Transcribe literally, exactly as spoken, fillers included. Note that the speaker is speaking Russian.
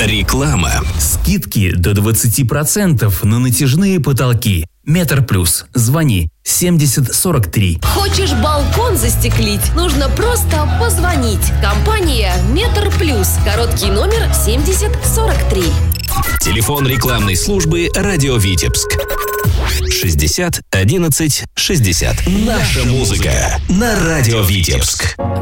Реклама. Скидки до двадцати процентов на натяжные потолки. Метр плюс. Звони семьдесят сорок три. Хочешь балкон застеклить? Нужно просто позвонить. Компания Метр плюс. Короткий номер семьдесят сорок три. Телефон рекламной службы «Радио Витебск». шестьдесят одиннадцать шестьдесят. Наша музыка на «Радио Витебск».